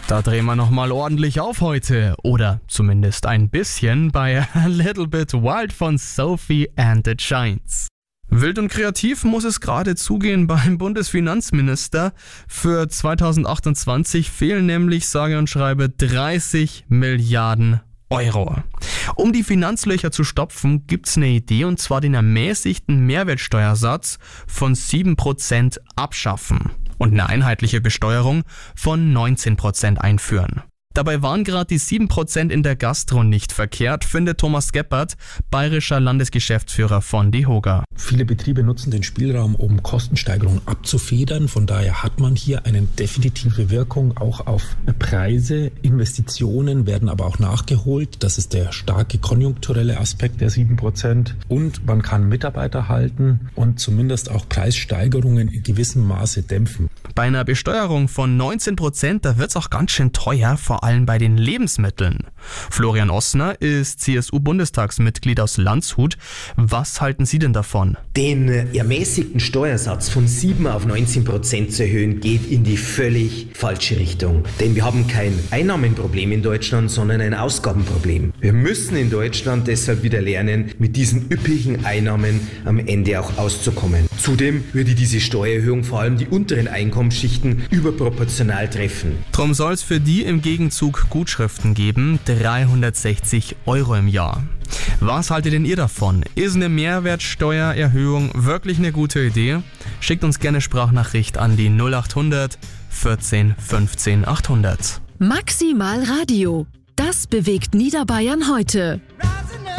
Da drehen wir nochmal ordentlich auf heute. Oder zumindest ein bisschen bei A Little Bit Wild von Sophie and the Giants. Wild und kreativ muss es gerade zugehen beim Bundesfinanzminister. Für 2028 fehlen nämlich, sage und schreibe, 30 Milliarden Euro. Um die Finanzlöcher zu stopfen, gibt's eine Idee, und zwar den ermäßigten Mehrwertsteuersatz von 7% abschaffen und eine einheitliche Besteuerung von 19% einführen. Dabei waren gerade die 7% in der Gastro nicht verkehrt, findet Thomas Gebhardt, bayerischer Landesgeschäftsführer von DEHOGA. Viele Betriebe nutzen den Spielraum, um Kostensteigerungen abzufedern. Von daher hat man hier eine definitive Wirkung auch auf Preise. Investitionen werden aber auch nachgeholt. Das ist der starke konjunkturelle Aspekt der 7%. Und man kann Mitarbeiter halten und zumindest auch Preissteigerungen in gewissem Maße dämpfen. Bei einer Besteuerung von 19%, da wird's auch ganz schön teuer, vor allem bei den Lebensmitteln. Florian Ossner ist CSU-Bundestagsmitglied aus Landshut. Was halten Sie denn davon? Den ermäßigten Steuersatz von 7 auf 19% zu erhöhen, geht in die völlig falsche Richtung. Denn wir haben kein Einnahmenproblem in Deutschland, sondern ein Ausgabenproblem. Wir müssen in Deutschland deshalb wieder lernen, mit diesen üppigen Einnahmen am Ende auch auszukommen. Zudem würde diese Steuererhöhung vor allem die unteren Einkommensschichten überproportional treffen. Drum soll es für die im Gegenzug Gutschriften geben, 360 Euro im Jahr. Was haltet denn ihr davon? Ist eine Mehrwertsteuererhöhung wirklich eine gute Idee? Schickt uns gerne Sprachnachricht an die 0800 14 15 800. Maximal Radio. Das bewegt Niederbayern heute.